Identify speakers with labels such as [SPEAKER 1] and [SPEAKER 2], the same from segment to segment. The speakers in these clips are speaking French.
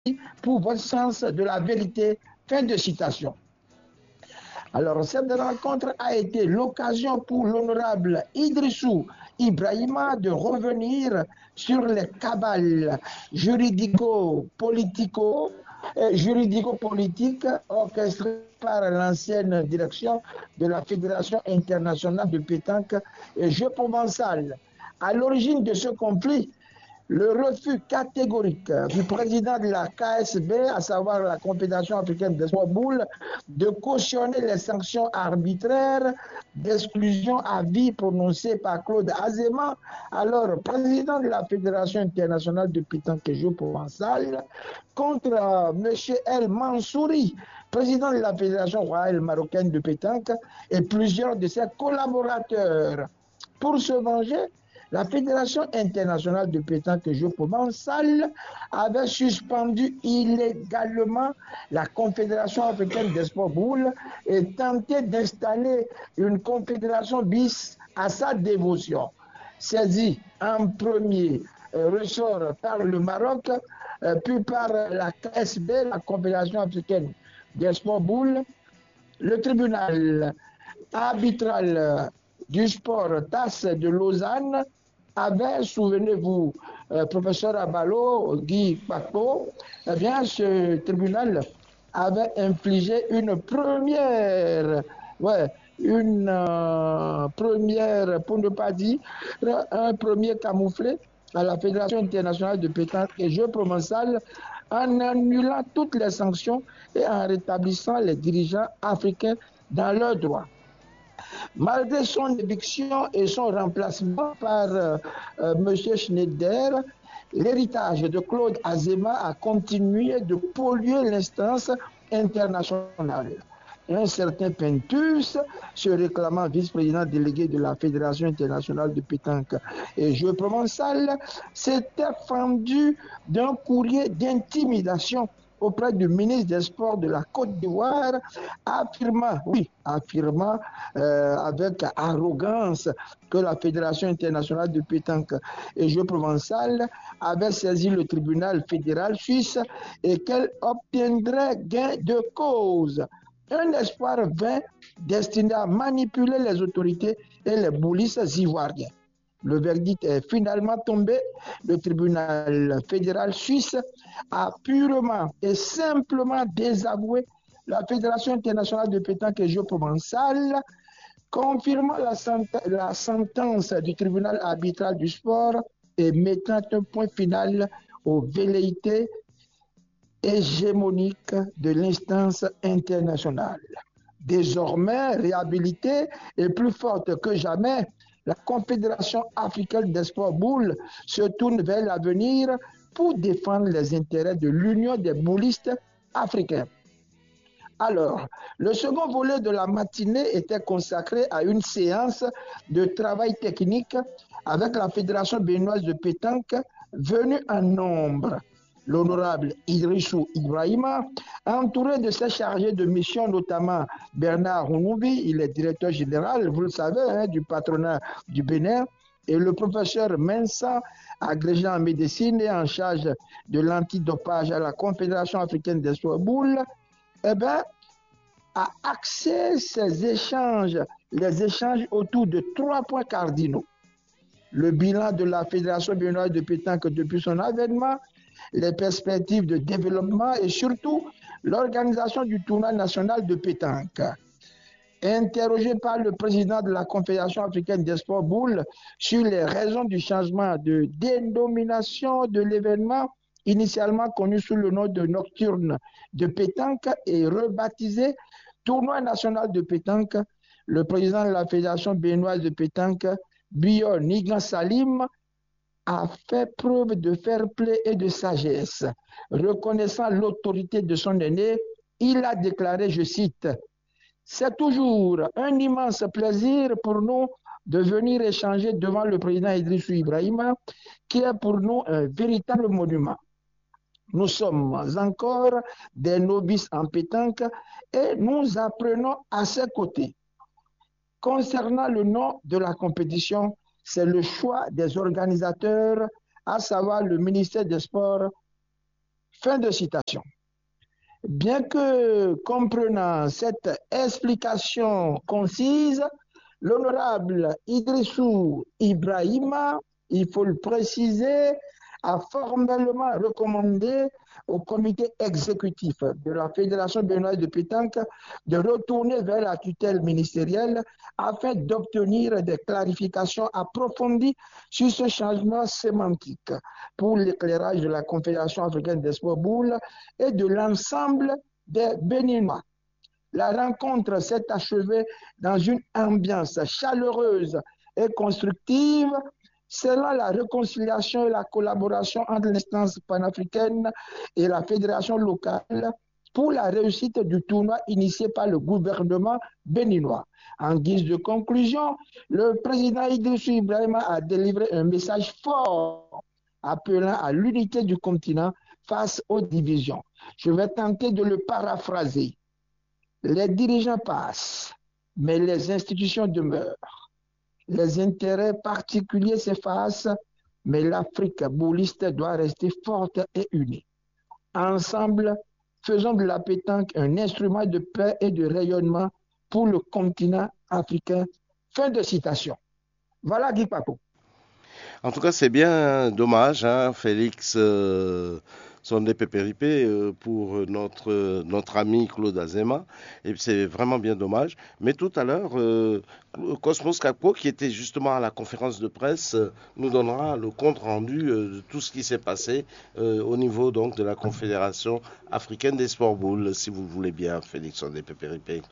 [SPEAKER 1] pour votre sens de la vérité. Fin de citation. Alors, cette rencontre a été l'occasion pour l'honorable Idrissou Ibrahima de revenir sur les cabales juridico-politiques orchestrées par l'ancienne direction de la Fédération internationale de pétanque et jeux provençal. À l'origine de ce conflit, le refus catégorique du président de la KSB, à savoir la Confédération africaine des sports boules, de cautionner les sanctions arbitraires d'exclusion à vie prononcées par Claude Azéma, alors président de la Fédération internationale de pétanque et jeux provençal, contre M. El Mansouri, président de la Fédération royale marocaine de pétanque, et plusieurs de ses collaborateurs. Pour se venger, la Fédération internationale de pétanque et jeux provençal avait suspendu illégalement la Confédération africaine des sports boules et tenté d'installer une confédération bis à sa dévotion. Saisi en premier ressort par le Maroc, puis par la KSB, la Confédération africaine des sports boules, le tribunal arbitral du sport TAS de Lausanne avait, souvenez-vous, professeur Abalo, Guy Paco, eh bien, ce tribunal avait infligé une première, pour ne pas dire, un premier camouflet à la Fédération internationale de pétanque et jeux provençal en annulant toutes les sanctions et en rétablissant les dirigeants africains dans leurs droits. Malgré son éviction et son remplacement par M. Schneider, l'héritage de Claude Azéma a continué de polluer l'instance internationale. Un certain Pentus, se réclamant vice-président délégué de la Fédération internationale de pétanque et jeux provençal, s'était fendu d'un courrier d'intimidation auprès du ministre des Sports de la Côte d'Ivoire, affirmant avec arrogance que la Fédération internationale de pétanque et jeux provençal avait saisi le tribunal fédéral suisse et qu'elle obtiendrait gain de cause. Un espoir vain destiné à manipuler les autorités et les boulistes ivoiriens. Le verdict est finalement tombé. Le tribunal fédéral suisse a purement et simplement désavoué la Fédération internationale de pétanque et jeux provençal, confirmant la sentence du tribunal arbitral du sport et mettant un point final aux velléités hégémoniques de l'instance internationale. Désormais réhabilitée et plus forte que jamais, la Confédération africaine des sports boules se tourne vers l'avenir pour défendre les intérêts de l'Union des boulistes africains. Alors, le second volet de la matinée était consacré à une séance de travail technique avec la Fédération béninoise de pétanque venue en nombre. L'honorable Idrissou Ibrahima, entouré de ses chargés de mission, notamment Bernard Rounoubi, il est directeur général, vous le savez, du patronat du Bénin, et le professeur Mensa, agrégé en médecine et en charge de l'antidopage à la Confédération africaine des sports boules, eh bien, a axé les échanges autour de 3 points cardinaux. Le bilan de la Fédération béninoise de pétanque depuis son avènement, les perspectives de développement et surtout l'organisation du tournoi national de pétanque. Interrogé par le président de la Confédération africaine des sports boules sur les raisons du changement de dénomination de l'événement, initialement connu sous le nom de Nocturne de pétanque et rebaptisé Tournoi national de pétanque, le président de la Fédération béninoise de pétanque, Bion Nigan Salim, a fait preuve de fair play et de sagesse. Reconnaissant l'autorité de son aîné, il a déclaré, je cite, « C'est toujours un immense plaisir pour nous de venir échanger devant le président Idrissou Ibrahima, qui est pour nous un véritable monument. Nous sommes encore des novices en pétanque et nous apprenons à ses côtés. Concernant le nom de la compétition, c'est le choix des organisateurs, à savoir le ministère des Sports, Fin de citation. Bien que comprenant cette explication concise, l'honorable Idrissou Ibrahima, il faut le préciser, a formellement recommandé au comité exécutif de la Fédération béninoise de pétanque de retourner vers la tutelle ministérielle afin d'obtenir des clarifications approfondies sur ce changement sémantique pour l'éclairage de la Confédération africaine des sports boules et de l'ensemble des Béninois. La rencontre s'est achevée dans une ambiance chaleureuse et constructive, selon la réconciliation et la collaboration entre l'instance panafricaine et la fédération locale pour la réussite du tournoi initié par le gouvernement béninois. En guise de conclusion, le président Idrissou Ibrahima a délivré un message fort appelant à l'unité du continent face aux divisions. Je vais tenter de le paraphraser. Les dirigeants passent, mais les institutions demeurent. Les intérêts particuliers s'effacent, mais l'Afrique bouliste doit rester forte et unie. Ensemble, faisons de la pétanque un instrument de paix et de rayonnement pour le continent africain. Fin de citation. Voilà Guy Paco.
[SPEAKER 2] En tout cas, c'est bien dommage, hein, Félix Sondé Pépéripé, pour notre ami Claude Azéma. Et c'est vraiment bien dommage. Mais tout à l'heure, Cosmos Kakpo, qui était justement à la conférence de presse, nous donnera le compte rendu de tout ce qui s'est passé au niveau donc de la Confédération africaine des sports boules, si vous voulez bien, Félix Sondé Pépéripé.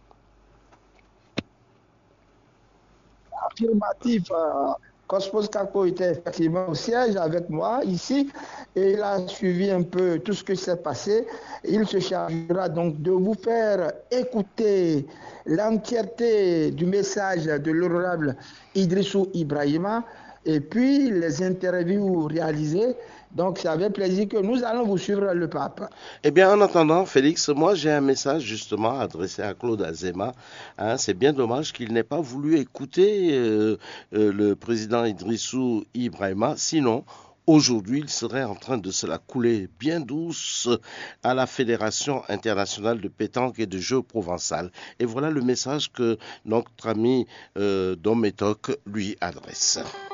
[SPEAKER 1] Affirmatif. Cosmos Kakpo était effectivement au siège avec moi ici et il a suivi un peu tout ce qui s'est passé. Il se chargera donc de vous faire écouter l'entièreté du message de l'honorable Idrissou Ibrahima et puis les interviews réalisées. Donc c'est avec plaisir que nous allons vous suivre le pape.
[SPEAKER 2] Eh bien, en attendant, Félix, moi j'ai un message justement adressé à Claude Azéma. Hein, c'est bien dommage qu'il n'ait pas voulu écouter le président Idrissou Ibrahima. Sinon, aujourd'hui, il serait en train de se la couler bien douce à la Fédération internationale de pétanque et de jeux provençal. Et voilà le message que notre ami Dom Métoc lui adresse.